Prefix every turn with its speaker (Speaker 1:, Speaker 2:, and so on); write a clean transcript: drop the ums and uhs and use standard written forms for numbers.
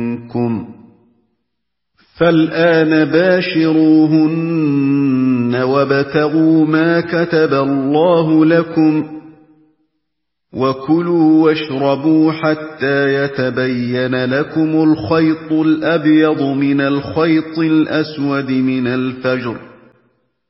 Speaker 1: مِنكُمْ فالآن باشروهن وابتغوا ما كتب الله لكم وكلوا واشربوا حتى يتبين لكم الخيط الأبيض من الخيط الأسود من الفجر